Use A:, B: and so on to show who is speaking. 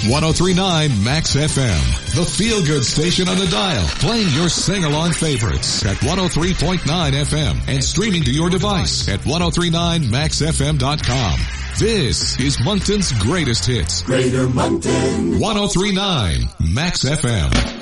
A: 103.9 Max FM, the feel-good station on the dial, playing your sing-along favorites at 103.9 FM and streaming to your device at 1039maxfm.com. This is Moncton's greatest hits.
B: Greater Moncton.
A: 103.9 Max FM.